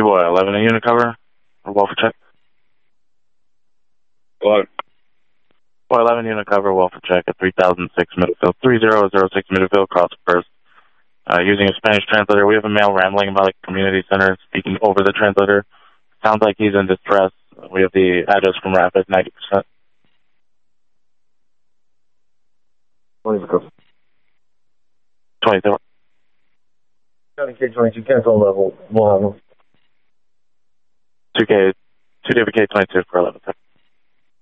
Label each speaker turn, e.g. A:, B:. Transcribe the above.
A: 11 a unit cover, or Welfare check.
B: What?
A: 11 unit cover, Welfare check at 3006 Middlefield, 3006 Middlefield, cross first. Using a Spanish translator, we have a male rambling about a community center, speaking over the translator. Sounds like he's in distress. We have the address from Rapid, 90%. 24.
C: County K-22, cancel level. We'll have them.
A: 2K, 2 K 22 for 11.